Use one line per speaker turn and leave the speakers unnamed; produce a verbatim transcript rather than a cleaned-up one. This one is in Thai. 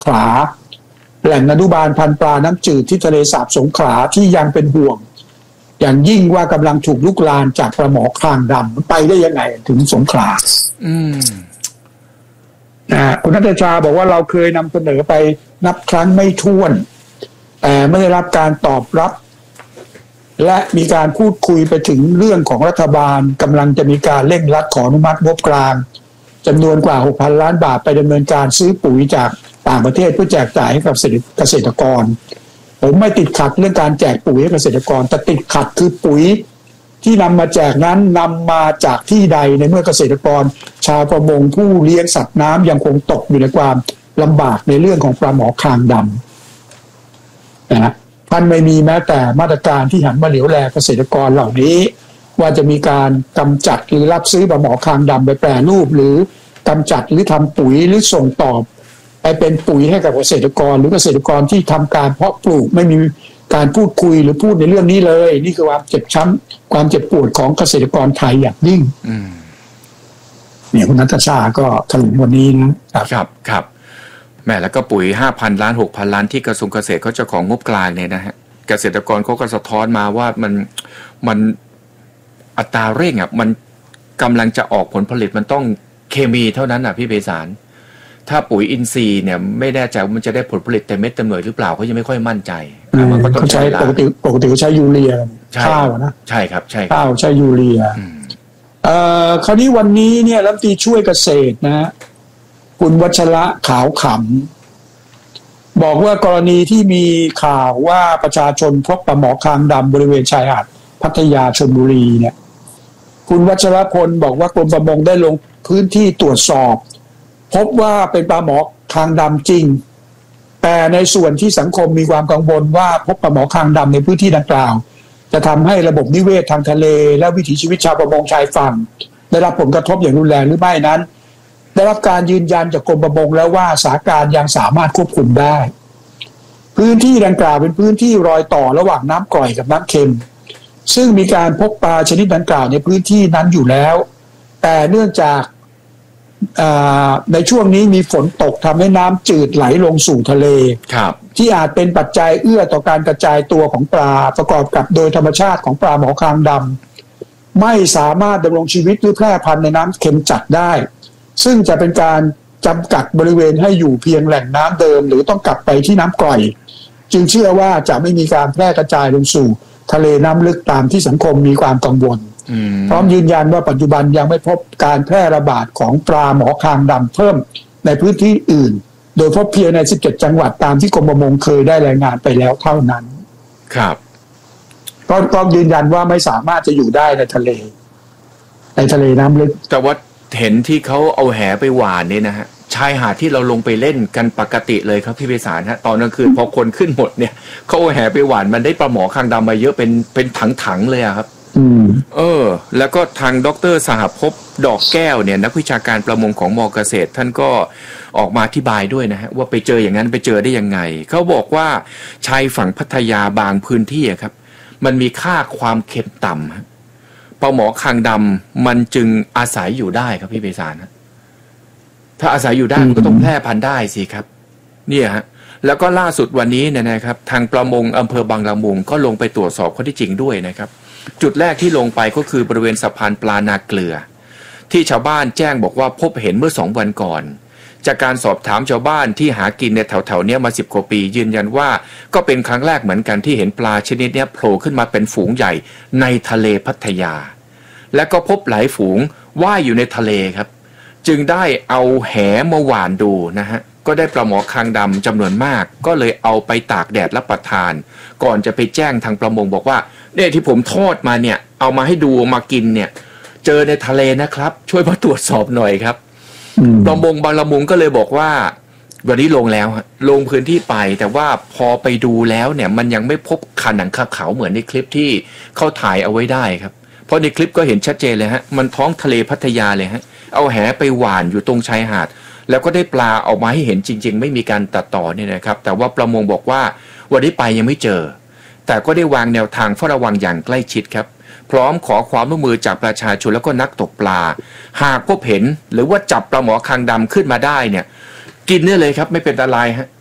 ขลาแหล่งอนุบาลพันธุ์ปลาน้ำจืดที่ทะเลสาบสงขลาที่ยังเป็นห่วงอย่างยิ่งว่ากำลังถูกลุกลามจากปลาหมอคางดำไปได้ยังไงถึงสงขลาอืมนะคุณนัทชาบอกว่าเราเคยนำเสนอไปนับครั้งไม่ถ้วนแต่ไม่ได้รับการตอบรับและมีการพูดคุยไปถึงเรื่องของรัฐบาลกำลังจะมีการเร่งรัดขออนุมัติงบกลางจำนวนกว่า หกพัน ล้านบาทไปดำเนินการซื้อปุ๋ยจากต่างประเทศเพื่อแจกจ่ายให้กับเกษตรกรผมไม่ติดขัดเรื่องการแจกปุ๋ยให้เกษตรกรแต่ติดขัดคือปุ๋ยที่นำมาแจกนั้นนำมาจากที่ใดในเมื่อเกษตรกรชาวประมงผู้เลี้ยงสัตว์น้ำยังคงตกอยู่ในความลำบากในเรื่องของปลาหมอคางดำนะท่านไม่มีแม้แต่มาตรการที่หันมาเหลียวแลเกษตรกรเหล่านี้ว่าจะมีการกำจัดหรือรับซื้อปลาหมอคางดำไปแปรรูปหรือกำจัดหรือทำปุ๋ยหรือส่งต่อไปเป็นปุ๋ยให้กับเกษตรกรหรือเกษตรกรที่ทำการเพาะปลูกไม่มีการพูดคุยหรือพูดในเรื่องนี้เลยนี่คือความเจ็บช้ำความเจ็บปวดของเกษตรกรไทยอย่างยิ่งเนี่ยคุณนัทชาก็ถลุงวันนี้นะครับ
ครับแม่แล้วก็ปุ๋ย ห้าพัน ล้าน หกพัน ล้านที่กระทรวงเกษตรเขาจะของงบกลางเนี่ยนะฮะเกษตรกรเขาก็สะท้อนมาว่ามันมันอัตราเร่งอ่ะมันกำลังจะออกผลผลิตมันต้องเคมีเท่านั้นอ่ะพี่ไพศาลถ้าปุ๋ยอินทรีย์เนี่ยไม่แน่ใจว่ามันจะได้ผลผลิตเต็มเม็ดเต็มหน่วยหรือเปล่าเขายังไม่ค่อยมั่นใจ
มันก็ต้องใช้ปกติปกติเขาใช้ยูเรียข้าวนะ
ใช่ครับใช่
ข้าวใช้ยูเรียเอ่อคราวนี้วันนี้เนี่ยรัฐมนตรีช่วยเกษตรนะคุณวัชระขาวขำบอกว่ากรณีที่มีข่าวว่าประชาชนพบปลาหมอคางดำบริเวณชายหาดพัทยาชลบุรีเนี่ยคุณวัชรพลบอกว่ากรมประมงได้ลงพื้นที่ตรวจสอบพบว่าเป็นปลาหมอคางดำจริงแต่ในส่วนที่สังคมมีความกังวลว่าพบปลาหมอคางดำในพื้นที่ดังกล่าวจะทำให้ระบบนิเวศทางทะเลและวิถีชีวิตชาวประมงชายฝั่งได้รับผลกระทบอย่างรุนแรงหรือไม่นั้นได้รับการยืนยันจากกรมประมงแล้วว่าสถานการณ์ยังสามารถควบคุมได้พื้นที่ดังกล่าวเป็นพื้นที่รอยต่อระหว่างน้ำกร่อยกับน้ำเค็มซึ่งมีการพบปลาชนิดดังกล่าวในพื้นที่นั้นอยู่แล้วแต่เนื่องจากในช่วงนี้มีฝนตกทำให้น้ำจืดไหลลงสู่ทะเลที่อาจเป็นปัจจัยเอื้อต่อการกระจายตัวของปลาประกอบกับโดยธรรมชาติของปลาหมอคางดำไม่สามารถดำรงชีวิตหรือแพร่พันธุ์ในน้ำเค็มจัดได้ซึ่งจะเป็นการจำกัดบริเวณให้อยู่เพียงแหล่งน้ำเดิมหรือต้องกลับไปที่น้ำกร่อยจึงเชื่อว่าจะไม่มีการแพร่กระจายลงสู่ทะเลน้ำลึกตามที่สังคมมีความกังวลพร้อมยืนยันว่าปัจจุบันยังไม่พบการแพร่ระบาดของปลาหมอคางดำเพิ่มในพื้นที่อื่นโดยพบเพียงในสิบเจ็ดจังหวัดตามที่กรมประมงเคยได้รายงานไปแล้วเท่านั้น
ครับ
ก็ต้องยืนยันว่าไม่สามารถจะอยู่ได้ในทะเลในทะเลน้ำลึก
แต่ว่าเห็นที่เขาเอาแหไปหวานเนี่ยนะฮะชายหาดที่เราลงไปเล่นกันปกติเลยครับพี่ไพศาลฮะตอนกลางคืนพอคนขึ้นหมดเนี่ยเขาเอาแหไปหวานมันได้ปลาหมอคางดำมาเยอะเป็นเป็นถังๆเลยครับเออแล้วก็ทางดร.สหภพดอกแก้วเนี่ยนักวิชาการประมงของม.เกษตรท่านก็ออกมาอธิบายด้วยนะฮะว่าไปเจออย่างนั้นไปเจอได้ยังไงเขาบอกว่าชายฝั่งพัทยาบางพื้นที่ครับมันมีค่าความเค็มต่ำปลาหมอคางดำมันจึงอาศัยอยู่ได้ครับพี่ไพศาลนะถ้าอาศัยอยู่ได้มันก็ต้องแพร่พันธุ์ได้สิครับเนี่ยฮะแล้วก็ล่าสุดวันนี้เนี่ยนะครับทางประมงอำเภอบางละมุงก็ลงไปตรวจสอบข้อที่จริงด้วยนะครับจุดแรกที่ลงไปก็คือบริเวณสะพานปลานาเกลือที่ชาวบ้านแจ้งบอกว่าพบเห็นเมื่อสองวันก่อนจากการสอบถามชาวบ้านที่หากินในแถวๆนี้มาสิบกว่าปียืนยันว่าก็เป็นครั้งแรกเหมือนกันที่เห็นปลาชนิดนี้โผล่ขึ้นมาเป็นฝูงใหญ่ในทะเลพัทยาและก็พบหลายฝูงว่ายอยู่ในทะเลครับจึงได้เอาแหมาหว่านดูนะฮะก็ได้ปลาหมอคางดำจำนวนมากก็เลยเอาไปตากแดดรับประทานก่อนจะไปแจ้งทางประมงบอกว่าเนี่ยที่ผมทอดมาเนี่ยเอามาให้ดูมากินเนี่ยเจอในทะเลนะครับช่วยมาตรวจสอบหน่อยครับประมงบางละมุงก็เลยบอกว่าวันนี้ลงแล้วลงพื้นที่ไปแต่ว่าพอไปดูแล้วเนี่ยมันยังไม่พบขนังคาเขาเหมือนในคลิปที่เขาถ่ายเอาไว้ได้ครับเพราะในคลิปก็เห็นชัดเจนเลยฮะมันท้องทะเลพัทยาเลยฮะเอาแหไปหว่านอยู่ตรงชายหาดแล้วก็ได้ปลาออกมาให้เห็นจริงๆไม่มีการตัดต่อเนี่ยนะครับแต่ว่าประมงบอกว่าวันนี้ไปยังไม่เจอแต่ก็ได้วางแนวทางเฝ้าระวังอย่างใกล้ชิดครับพร้อมขอความร่วมมือจากประชาชนแล้วก็นักตกปลาหากพบเห็นหรือว่าจับปลาหมอคางดำขึ้นมาได้เนี่ยกินได้เลยครับไม่เป็นอันตรายฮะ